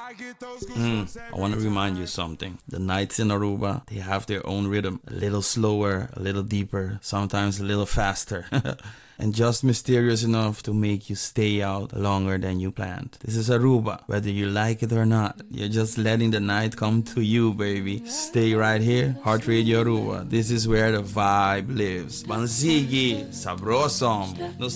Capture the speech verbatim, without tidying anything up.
Mm, I want to remind you something. The nights in Aruba, they have their own rhythm. A little slower, a little deeper, sometimes a little faster. And just mysterious enough to make you stay out longer than you planned. This is Aruba. Whether you like it or not, you're just letting the night come to you, baby. Stay right here. Heart Radio Aruba. This is where the vibe lives. Bansigi, sabrosom. Nos